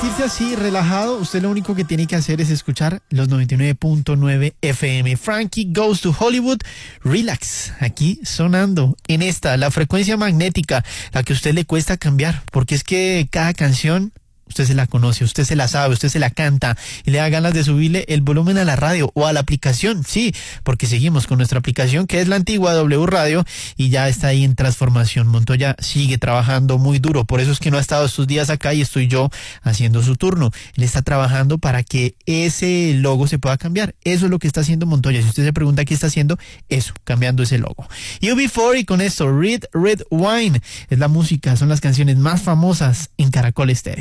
sentirse así, relajado, usted lo único que tiene que hacer es escuchar los 99.9 FM. Frankie Goes to Hollywood, Relax, aquí sonando en esta, la frecuencia magnética, la que a usted le cuesta cambiar, porque es que cada canción usted se la conoce, usted se la sabe, usted se la canta y le da ganas de subirle el volumen a la radio o a la aplicación, sí, porque seguimos con nuestra aplicación que es la antigua W Radio y ya está ahí en transformación. Montoya sigue trabajando muy duro, por eso es que no ha estado estos días acá y estoy yo haciendo su turno. Él está trabajando para que ese logo se pueda cambiar. Eso es lo que está haciendo Montoya. Si usted se pregunta qué está haciendo, eso, cambiando ese logo. UB4 y con esto, Red Wine, es la música, son las canciones más famosas en Caracol Estéreo.